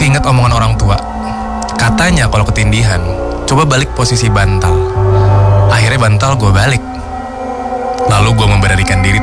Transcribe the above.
keinget omongan orang tua. Katanya kalau ketindihan, coba balik posisi bantal. Akhirnya bantal gue balik. Lalu gue memberanikan diri